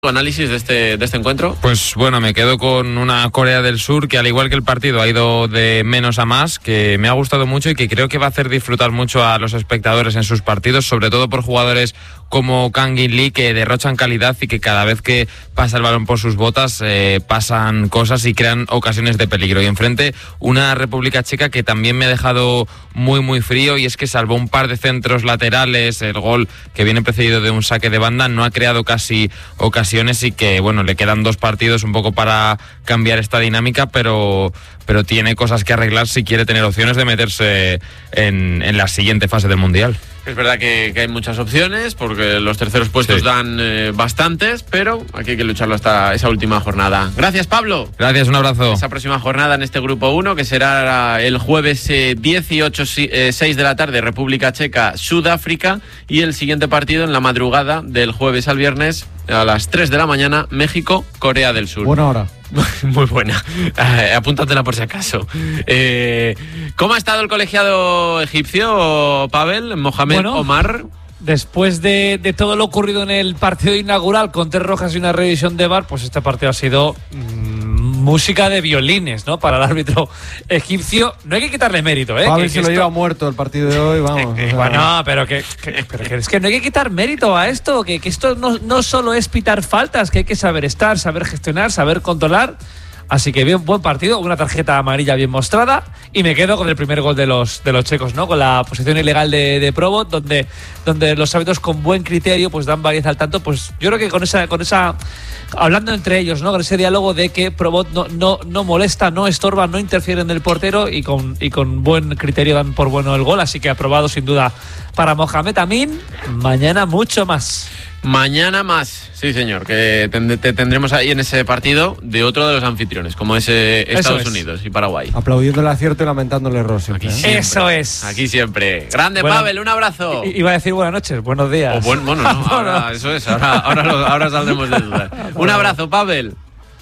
¿Tu análisis de este encuentro? Pues bueno, me quedo con una Corea del Sur que, al igual que el partido, ha ido de menos a más, que me ha gustado mucho y que creo que va a hacer disfrutar mucho a los espectadores en sus partidos, sobre todo por jugadores como Kang In Lee, que derrochan calidad y que cada vez que pasa el balón por sus botas pasan cosas y crean ocasiones de peligro. Y enfrente una República Checa que también me ha dejado muy frío, y es que salvo un par de centros laterales, el gol que viene precedido de un saque de banda, no ha creado casi ocasiones, y que bueno, le quedan 2 partidos un poco para cambiar esta dinámica, pero tiene cosas que arreglar si quiere tener opciones de meterse en la siguiente fase del Mundial. Es verdad que hay muchas opciones, porque los terceros puestos dan bastantes, pero aquí hay que lucharlo hasta esa última jornada. Gracias, Pablo. Gracias, un abrazo. Esa próxima jornada en este grupo 1, que será el jueves 18, 6 de la tarde, República Checa, Sudáfrica, y el siguiente partido en la madrugada del jueves al viernes a las 3 de la mañana, México, Corea del Sur. Buena hora. Muy buena. Apúntatela por si acaso. ¿Cómo ha estado el colegiado egipcio, Pavel? Mohamed Omar. Después de todo lo ocurrido en el partido inaugural con 3 rojas y una revisión de VAR, pues este partido ha sido música de violines, ¿no? Para el árbitro egipcio. No hay que quitarle mérito, ¿eh? Pavel se lo lleva muerto el partido de hoy, vamos. Bueno, pero que es que no hay que quitar mérito a esto, que esto no solo es pitar faltas, que hay que saber estar, saber gestionar, saber controlar. Así que bien, buen partido, una tarjeta amarilla bien mostrada, y me quedo con el primer gol de los checos, ¿no? Con la posición ilegal de Probot, donde los árbitros con buen criterio pues dan variedad al tanto. Pues yo creo que con esa hablando entre ellos, ¿no? Con ese diálogo de que Probot no molesta, no estorba, no interfiere en el portero, y con buen criterio dan por bueno el gol. Así que aprobado sin duda para Mohamed Amin. Mañana mucho más. Mañana más, sí señor, que te tendremos ahí en ese partido de otro de los anfitriones, como es Estados Unidos y Paraguay. Aplaudiendo el acierto y lamentando el error siempre. Aquí siempre, eso es. Aquí siempre. Grande, bueno, Pavel, un abrazo. Iba a decir buenas noches, buenos días. Bueno, no, ahora, eso es, ahora saldremos de dudas. Un abrazo, Pavel.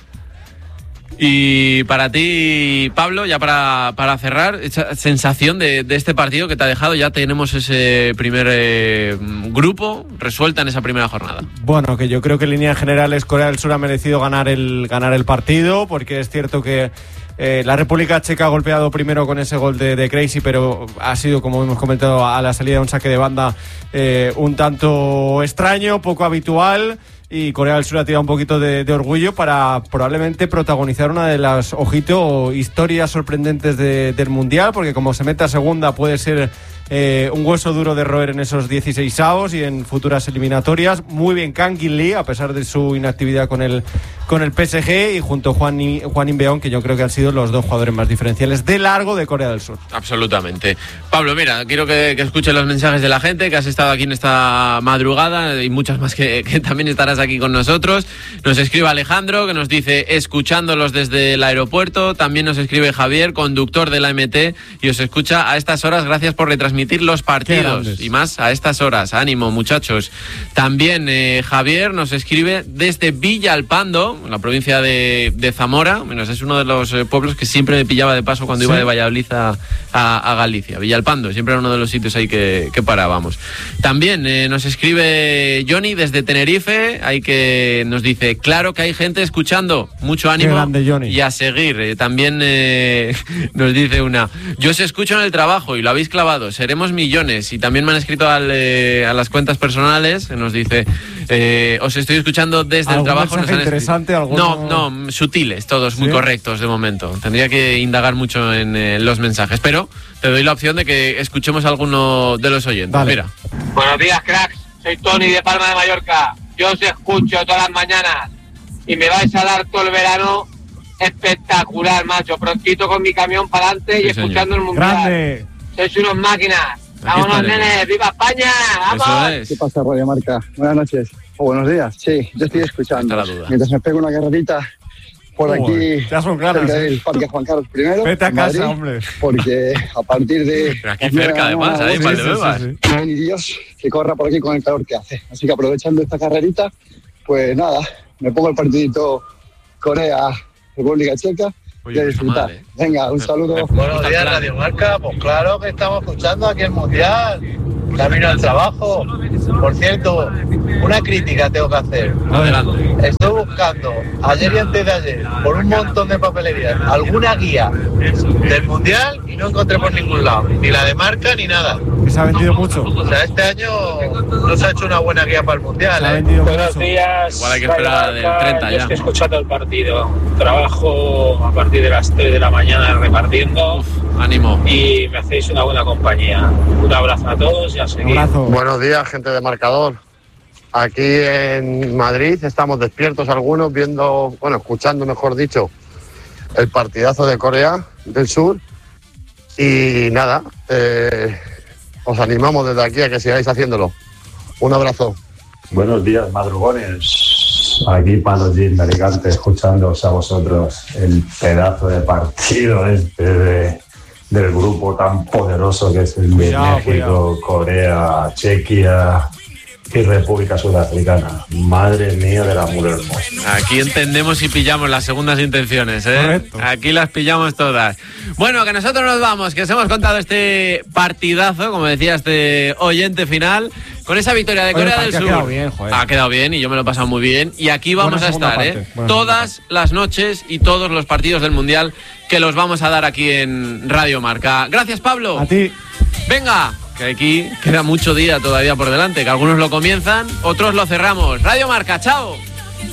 Y para ti, Pablo, ya para cerrar, esa sensación de este partido que te ha dejado, ya tenemos ese primer grupo resuelta en esa primera jornada. Bueno, que yo creo que en líneas generales Corea del Sur ha merecido ganar el partido, porque es cierto que la República Checa ha golpeado primero con ese gol de Crazy, pero ha sido, como hemos comentado, a la salida de un saque de banda un tanto extraño, poco habitual. Y Corea del Sur ha tirado un poquito de orgullo para probablemente protagonizar una de las, historias sorprendentes del Mundial, porque como se meta segunda puede ser un hueso duro de roer en esos 16avos y en futuras eliminatorias. Muy bien Kang In Lee, a pesar de su inactividad con el PSG, y junto a Hwang In-beom, que yo creo que han sido los 2 jugadores más diferenciales de largo de Corea del Sur. Absolutamente. Pablo, mira, quiero que escuchen los mensajes de la gente, que has estado aquí en esta madrugada, y muchas más que también estarás aquí con nosotros. Nos escribe Alejandro, que nos dice, escuchándolos desde el aeropuerto. También nos escribe Javier, conductor de la MT, y os escucha a estas horas. Gracias por retransmitir los partidos, y más a estas horas. Ánimo, muchachos. También Javier nos escribe desde Villalpando, en la provincia de Zamora. Bueno, es uno de los pueblos que siempre me pillaba de paso cuando iba de Valladolid a Galicia. Villalpando, siempre era uno de los sitios ahí que parábamos. También nos escribe Johnny desde Tenerife, ahí que nos dice, claro que hay gente escuchando, mucho ánimo. Qué grande, Johnny. Y a seguir. También nos dice una, yo os escucho en el trabajo y lo habéis clavado, seremos millones. Y también me han escrito a las cuentas personales, nos dice, os estoy escuchando desde el trabajo. ¿Algún mensaje interesante? No, sutiles, todos muy correctos de momento. Tendría que indagar mucho en los mensajes, pero te doy la opción de que escuchemos a alguno de los oyentes. Vale. Mira. Buenos días, cracks. Soy Tony de Palma de Mallorca. Yo os escucho todas las mañanas y me vais a dar todo el verano espectacular, macho. Prontito con mi camión para adelante y escuchando el Mundial. ¡Grande! Sois unos máquinas. Vámonos, nenes. ¡Viva España! ¡Vamos! Eso es. ¿Qué pasa, Radio Marca? Buenas noches. O buenos días. Sí, yo estoy escuchando. Está la duda. Mientras me pego una carrerita por aquí, ya son ganas, cerca del Parque Juan Carlos I. Vete a casa, Madrid, hombre. Porque a partir de... Pero aquí cerca, además, ahí, Valdebebas. No hay ni Dios que corra por aquí con el calor que hace. Así que aprovechando esta carrerita, pues nada, me pongo el partidito Corea-República Checa. Oye, y a disfrutar. mal, ¿eh? Venga, un saludo. Buenos días, Radio Marca. Pues claro que estamos escuchando aquí el Mundial. Camino al trabajo. Por cierto, una crítica tengo que hacer. Adelante. Estoy buscando ayer y antes de ayer por un montón de papelerías alguna guía del Mundial y no encontré por ningún lado, ni la de marca ni nada. Que se ha vendido mucho. O sea, este año no se ha hecho una buena guía para el Mundial. Se ha vendido Buenos mucho. días. Igual hay que esperar del 30 Yo ya. estoy escuchando el partido. Trabajo a partir de las 3 de la mañana repartiendo Ánimo. y me hacéis una buena compañía. Un abrazo a todos y a Un seguir. abrazo. Buenos días, gente de Marcador. Aquí en Madrid estamos despiertos algunos viendo, bueno, escuchando, mejor dicho, el partidazo de Corea del Sur. Y nada, os animamos desde aquí a que sigáis haciéndolo. Un abrazo. Buenos días, madrugones. Aquí Panojin de Alicante, escuchándoos a vosotros el pedazo de partido del grupo tan poderoso que es el de Cuidado, México, cuidado. Corea, Chequia y República Sudafricana. Madre mía de la mujer hermosa. Aquí entendemos y pillamos las segundas intenciones, ¿eh? Correcto. Aquí las pillamos todas. Bueno, que nosotros nos vamos, que os hemos contado este partidazo, como decía este oyente final, con esa victoria de Oye, Corea el del parque Sur. ha quedado bien, joder. Ha quedado bien y yo me lo he pasado muy bien. Y aquí vamos Buena a segunda estar, parte, buena todas las noches y todos los partidos del Mundial que los vamos a dar aquí en Radio Marca. Gracias, Pablo. A ti. Venga, que aquí queda mucho día todavía por delante, que algunos lo comienzan, otros lo cerramos. Radio Marca, chao.